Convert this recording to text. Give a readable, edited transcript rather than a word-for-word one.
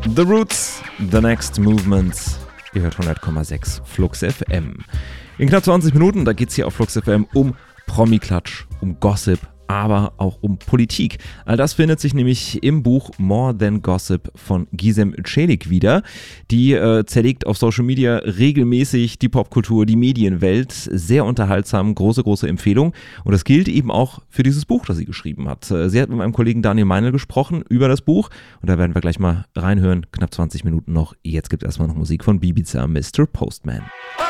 The Roots, The Next Movement. Ihr hört 100,6 Flux FM. In knapp 20 Minuten, da geht es hier auf Flux FM um Promi-Klatsch, um Gossip, aber auch um Politik. All das findet sich nämlich im Buch More Than Gossip von Gizem Celik wieder. Die zerlegt auf Social Media regelmäßig die Popkultur, die Medienwelt. Sehr unterhaltsam, große Empfehlung. Und das gilt eben auch für dieses Buch, das sie geschrieben hat. Sie hat mit meinem Kollegen Daniel Meinl gesprochen über das Buch. Und da werden wir gleich mal reinhören. Knapp 20 Minuten noch. Jetzt gibt es erstmal noch Musik von Ibiza, Mr. Postman.